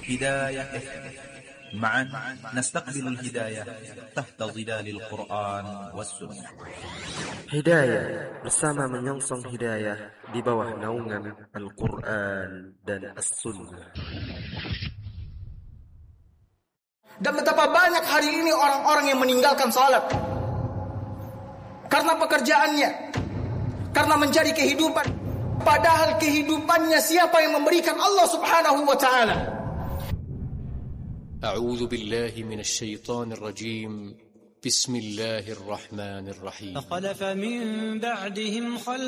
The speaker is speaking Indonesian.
هداية معا نستقبل الهداية تحت ظلال القرآن والسنة. Hidayah bersama menyongsong hidayah di bawah naungan Al-Quran dan As-Sunnah. Dan betapa banyak hari ini orang-orang yang meninggalkan salat karena pekerjaannya, karena mencari kehidupan. Padahal kehidupannya siapa yang memberikan? Allah Subhanahu wa ta'ala. A'udzu billahi minasy syaithanir rajim. Bismillahirrahmanirrahim.